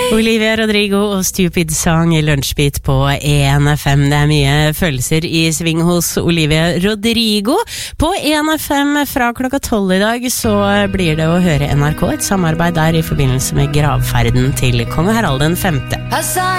Olivia Rodrigo og Stupid Song I Lunsjbit på 1FM. Det mye følelser I sving hos Olivia Rodrigo. På 1FM fra klokka 12 I dag så blir det å høre NRK, et samarbeid der I forbindelse med gravferden til kong Harald den 5.